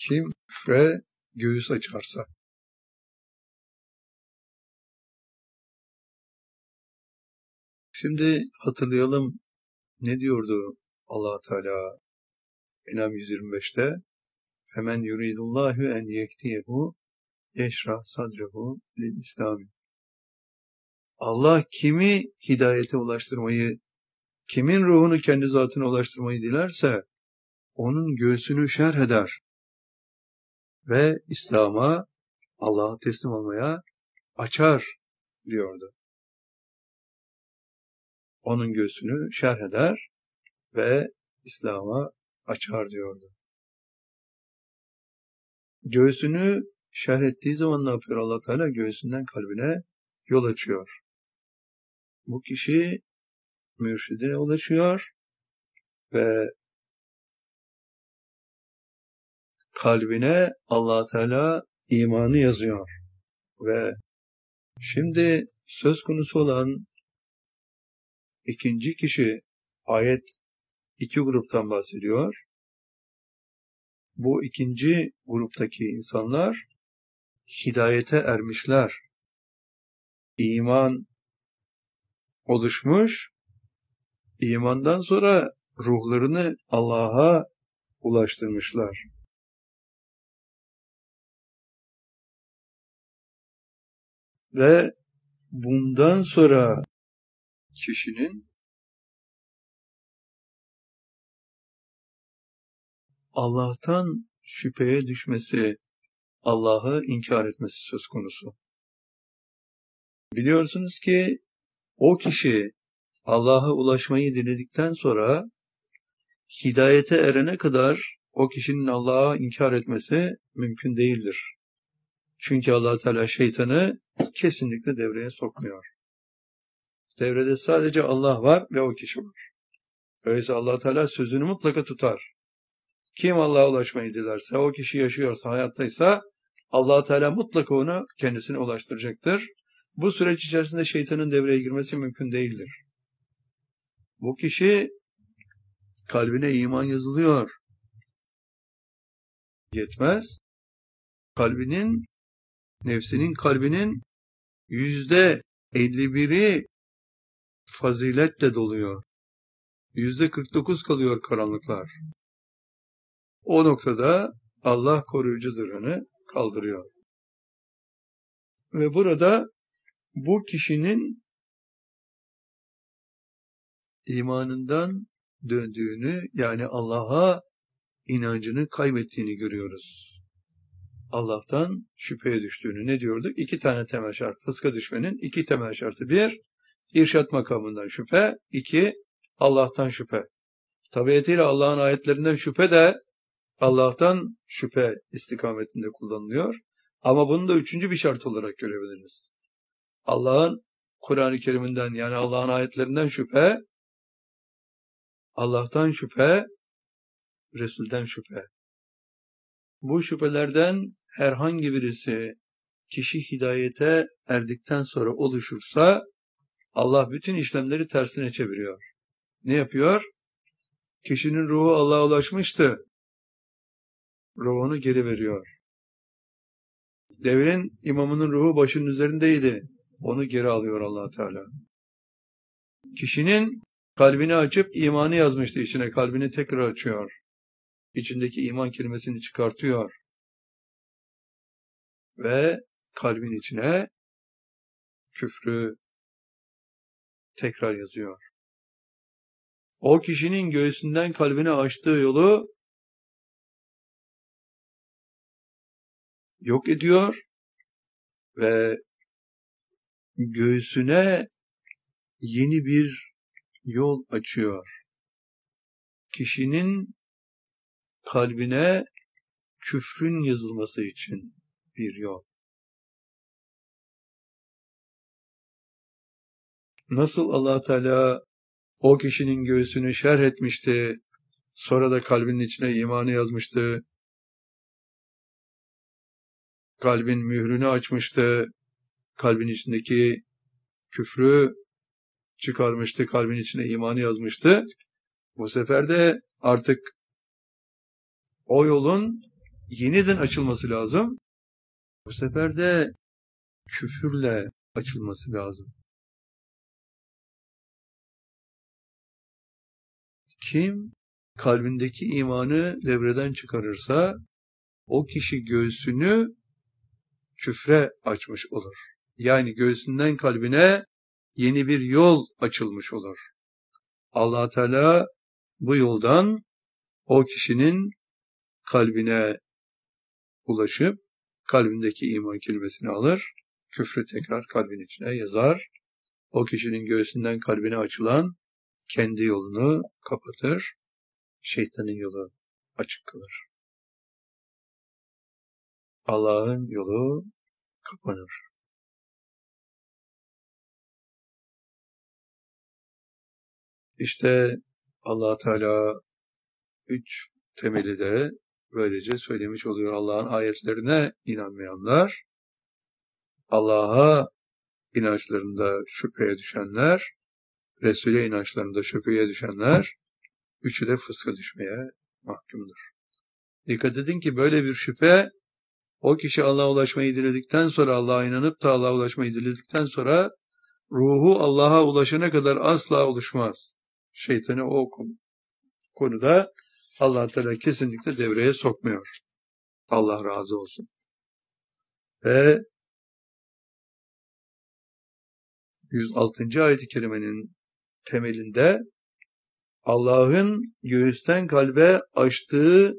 Kim küfre göğüs açarsa. Şimdi hatırlayalım, ne diyordu Allah Teala En'am 125'te? Femen yuridullahu en yehdiyehu yeşrah sadrehu lil İslami. Allah kimi hidayete ulaştırmayı, kimin ruhunu kendi zatına ulaştırmayı dilerse onun göğsünü şerh eder ve İslam'a, Allah'a teslim olmaya açar diyordu. Onun göğsünü şerh eder ve İslam'a açar diyordu. Göğsünü şerh ettiği zaman ne yapıyor Allah Teala? Göğsünden kalbine yol açıyor. Bu kişi mürşidine ulaşıyor ve kalbine Allah Teala imanı yazıyor. Ve şimdi söz konusu olan ikinci kişi, ayet iki gruptan bahsediyor. Bu ikinci gruptaki insanlar hidayete ermişler. İman oluşmuş, imandan sonra ruhlarını Allah'a ulaştırmışlar. Ve bundan sonra kişinin Allah'tan şüpheye düşmesi, Allah'ı inkar etmesi söz konusu. Biliyorsunuz ki o kişi Allah'a ulaşmayı diledikten sonra hidayete erene kadar o kişinin Allah'a inkar etmesi mümkün değildir. Çünkü Allah Teala şeytanı kesinlikle devreye sokmuyor. Devrede sadece Allah var ve o kişi var. Öyleyse Allah Teala sözünü mutlaka tutar. Kim Allah'a ulaşmayı dilerse, o kişi yaşıyorsa, hayattaysa Allah Teala mutlaka onu kendisine ulaştıracaktır. Bu süreç içerisinde şeytanın devreye girmesi mümkün değildir. Bu kişi kalbine iman yazılıyor. Yetmez. Kalbinin, nefsinin kalbinin %51'i faziletle doluyor. %49 kalıyor karanlıklar. O noktada Allah koruyucu zırhını kaldırıyor. Ve burada bu kişinin imanından döndüğünü, yani Allah'a inancını kaybettiğini görüyoruz. Allah'tan şüpheye düştüğünü. Ne diyorduk? 2 tane temel şart. Fıska düşmenin 2 temel şartı. 1, irşat makamından şüphe. 2, Allah'tan şüphe. Tabiatıyla Allah'ın ayetlerinden şüphe de Allah'tan şüphe istikametinde kullanılıyor. Ama bunu da 3. bir şart olarak görebiliriz. Allah'ın Kur'an-ı Kerim'inden, yani Allah'ın ayetlerinden şüphe, Allah'tan şüphe, Resul'den şüphe. Bu şüphelerden herhangi birisi kişi hidayete erdikten sonra oluşursa Allah bütün işlemleri tersine çeviriyor. Ne yapıyor? Kişinin ruhu Allah'a ulaşmıştı. Ruhunu geri veriyor. Devrin imamının ruhu başının üzerindeydi. Onu geri alıyor Allah Teala. Kişinin kalbini açıp imanı yazmıştı içine. Kalbini tekrar açıyor. İçindeki iman kelimesini çıkartıyor. Ve kalbin içine küfrü tekrar yazıyor. O kişinin göğsünden kalbine açtığı yolu yok ediyor ve göğsüne yeni bir yol açıyor. Kişinin kalbine küfrün yazılması için bir yol. Nasıl Allah Teala o kişinin göğsünü şerh etmişti, sonra da kalbinin içine imanı yazmıştı, kalbin mührünü açmıştı, kalbin içindeki küfrü çıkarmıştı, kalbin içine imanı yazmıştı. Bu sefer de artık o yolun yeniden açılması lazım. Bu sefer de küfürle açılması lazım. Kim kalbindeki imanı devreden çıkarırsa o kişi göğsünü küfre açmış olur. Yani göğsünden kalbine yeni bir yol açılmış olur. Allah Teala bu yoldan o kişinin kalbine ulaşıp kalbindeki iman kelimesini alır, küfrü tekrar kalbin içine yazar. O kişinin göğsünden kalbine açılan kendi yolunu kapatır, şeytanın yolu açık kalır. Allah'ın yolu kapanır. İşte Allah Teala 3 temeli de böylece söylemiş oluyor. Allah'ın ayetlerine inanmayanlar, Allah'a inançlarında şüpheye düşenler, Resul'e inançlarında şüpheye düşenler, üçü de fıska düşmeye mahkumdur. Dikkat edin ki böyle bir şüphe, o kişi Allah'a ulaşmayı diledikten sonra, Allah'a inanıp da Allah'a ulaşmayı diledikten sonra, ruhu Allah'a ulaşana kadar asla oluşmaz. Şeytanı o konuda Allah Teala kesinlikle devreye sokmuyor. Allah razı olsun. Ve 106. ayet-i kerimenin temelinde Allah'ın göğüsten kalbe açtığı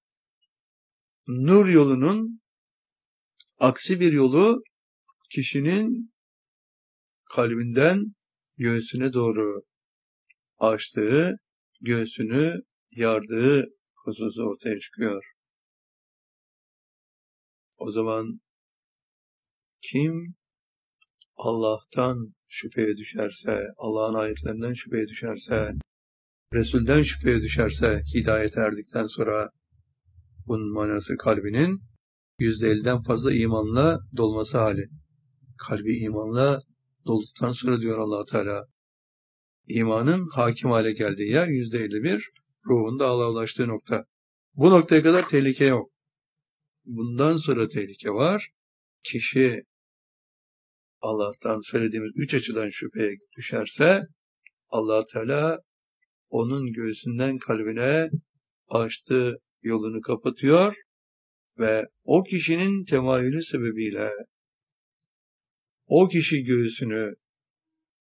nur yolunun aksi bir yolu kişinin kalbinden göğsüne doğru açtığı, göğsünü yardığı hususu ortaya çıkıyor. O zaman kim Allah'tan şüpheye düşerse, Allah'ın ayetlerinden şüpheye düşerse, Resul'den şüpheye düşerse, hidayete erdikten sonra bunun manası kalbinin %50'den fazla imanla dolması hali. Kalbi imanla dolduktan sonra diyor Allah Teala, imanın hakim hale geldiği yer %51, ruhun da Allah'a ulaştığı nokta. Bu noktaya kadar tehlike yok. Bundan sonra tehlike var. Kişi Allah'tan söylediğimiz 3 açıdan şüpheye düşerse, Allah Teala onun göğsünden kalbine açtığı yolunu kapatıyor ve o kişinin temayülü sebebiyle o kişi göğsünü